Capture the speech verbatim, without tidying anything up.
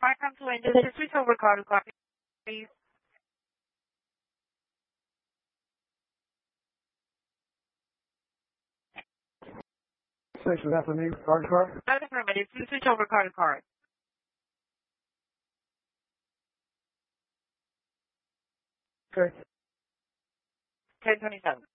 Welcome to Industry Switch over call copy, please. Six is after me, card card. Not affirmative. Please switch over call card. Okay. ten twenty-seven.